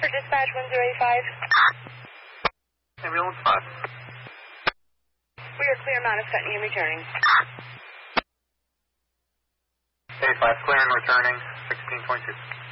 for dispatch 1085. Ambulance 5. We are clear, Madison, and returning. 85, clear and returning, 1622.